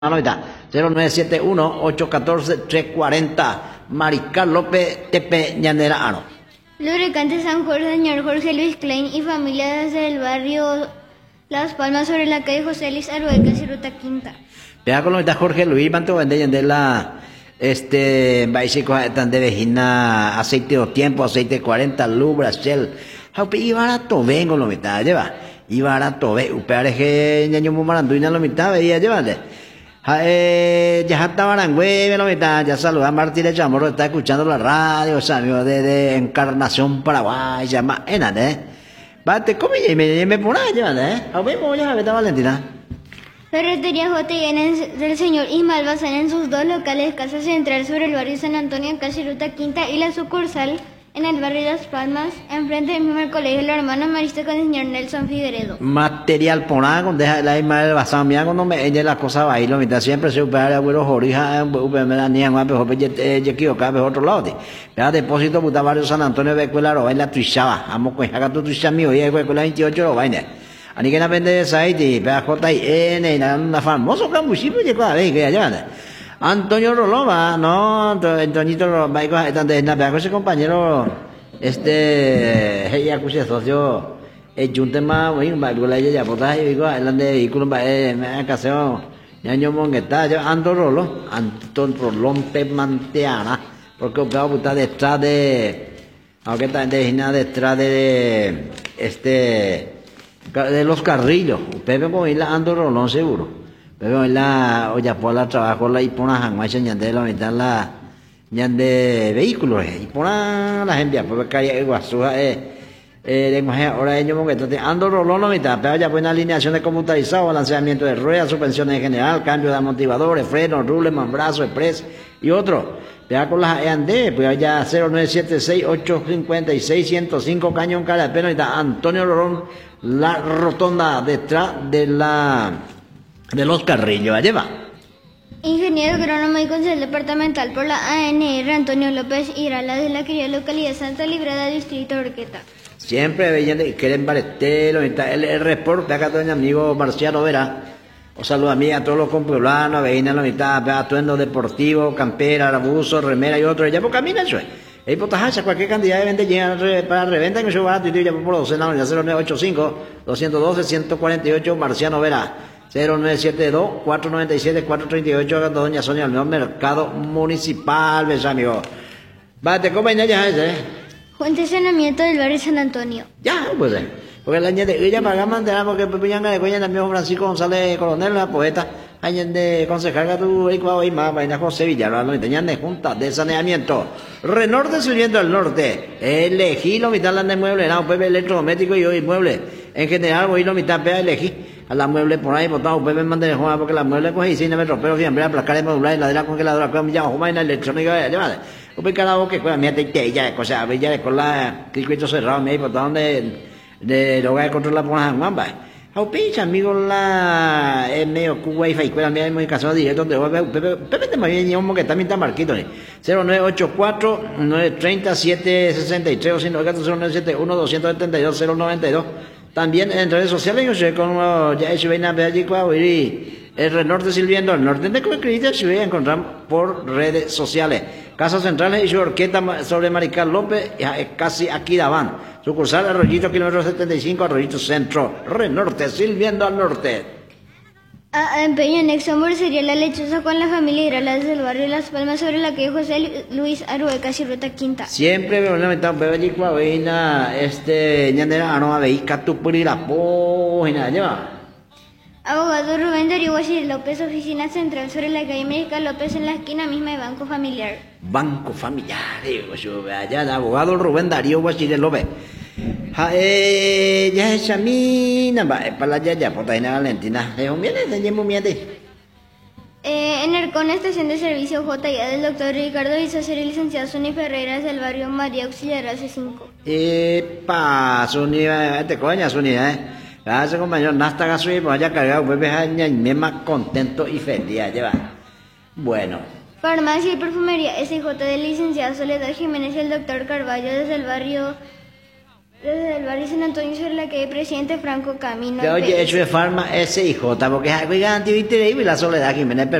Ahorita, 0971-814-340, Mariscal López, Tepe, Ñandera, Aro. Lubricante San Jorge, señor Jorge Luis Klein y familia desde el barrio Las Palmas sobre la calle José Luis Aruecas y Ruta Quinta. Vea con ahorita Jorge Luis, manto vende Ñandela, básico, tan de vejina, aceite de tiempo, aceite 40, Lubra, Shell. Y barato vengo lo mitad, lleva. Y barato ve, upeare que ñaño mumaranduina lo mitad, veía, llévate. Ya está Barangüe, ya saluda a Martín de Chamorro, está escuchando la radio, amigo de Encarnación Paraguay, se llama Enade. Bate, come y me pone allá, a ver, voy a ver, Valentina. Ferretería JN del señor Ismael Bazán en sus dos locales, Casa Central sobre el barrio San Antonio, casi Ruta Quinta, y la sucursal en el barrio Las Palmas, enfrente del mismo colegio de la hermana Marista con el señor Nelson Figueredo. Material poná, con deja la Ismael Bazán, mira cuando me ella la cosa va a ir, lo mitad siempre se upea abuelo jorija, me la niña, más mejor, yo equivoco, mejor otro lado. Vea depósito, puta barrio San Antonio, ve escuela, lo va en la tuichaba, amo pues, haga tu tuicha mío, y escuela 28, lo va en Ani que la vende de Saiti, vea JN, una famoso camuchito, y cada vez que allá, Antonio Roloma, no, Antoñito Roloma, ese compañero, ella que socio, un tema muy malo, ella botas y digo, el de vehículo, me caseo, ñaño mongueta, yo ando Rolo, Anton Rolón te manteana, porque veo puta detrás de, aunque está detrás de, de los carrillos, Pepe con él ando Rolón seguro. Pero la olla por la trabajo la y pone a Hanguacha ñande la mitad la ñande vehículos y pone la gente pues calle guasuja lenguaje ahora ellos monguetos ando rolón la mitad pero ya buena alineación de computarizado balanceamiento de ruedas suspensiones en general cambio de amortiguadores frenos rules mambrazo express y otro vea con las EAND pues ya 0976-856-105 Cañón Carapeno y está Antonio Rolón la rotonda detrás de los carrillos, allá va. Ingeniero agrónomo y consejero departamental por la ANR Antonio López Irala de la querida localidad Santa Librada, distrito Orqueta. Siempre veían que quieren baretero, el reporte acá doña amigo Marciano Vera. O saluda a mí a todos los compueblanos, veían la mitad, atuendo deportivo, campera, abuso, remera y otro, ya por camino eso es. Y por tajacha, cualquier cantidad de venta llega para reventa en el barato y ya por los ya 0985-212-148 Marciano Vera. 0972-497-438 doña Sonia Almeón, Mercado Municipal, ves amigo. Bate, ¿cómo ya ese? Fuente de saneamiento del barrio San Antonio. Ya, pues, porque la niña de ella paga mantener porque Pepiñanga de Coña también Francisco González Coronel, la poeta, ayer de concejal tu ecuador y más, vaina José Villalba, lo tenían de junta de saneamiento. Renorte sirviendo al norte, elegí lo mitad de mueble, no, pues electrodoméstico y hoy mueble. En general, voy lo mitad, elegí. A la mueble por ahí, botado, pues me mandé Juan, porque la mueble coge y cine me tropeo, siempre, placar de modular, heladera congeladora, con ya, Juan, la electrónica, ya, pues cada boque, pues, mira, te ya, cosa, ya, con la circuito cerrado, me botado de lo que controlar por las Juan, va. Pincha, amigo, la, medio Wi-Fi, cuela, mira, muy casado directo, Pepe, te me viene un que también está marquito, 0984-930-763, o si no, 0971-272-092. También en redes sociales, yo sé como ya se ven a ver allí, el Renorte sirviendo al norte de Cocrita se voy a encontrar por redes sociales. Casas Centrales y su orquesta sobre Mariscal López, casi aquí daban. Sucursal Arroyito, kilómetro 75, Arroyito Centro, Renorte, sirviendo al norte. Empeño en Exomor sería la lechosa con la familia Irala desde el barrio Las Palmas sobre la calle José Luis Aruecas y Ruta Quinta. Siempre veo una mitad de película, veina, ñandera, no, veis catupuri la pógina, lleva. Abogado Rubén Darío Guachir López, oficina central sobre la calle América López en la esquina misma de Banco Familiar. Banco Familiar, digo yo, allá, abogado Rubén Darío Guachir López. Ya es chamina, para la ya, por ahí Valentina. En Arcón, estación de servicio JA del doctor Ricardo Izacer y licenciado Sony Ferreira del barrio María Auxiliar AC5. Sony, te coña, Sony, Gracias, compañero, Nasta Gasui, pues haya cargado, pues me más contento y feliz, lleva. Bueno. Farmacia y perfumería SJ del licenciado Soledad Jiménez y el doctor Carballo desde el barrio Desde el barrio San Antonio sobre la calle Presidente Franco Camino. Que oye, hecho de farma ese hijo, porque es algo gigante y la Soledad Jiménez.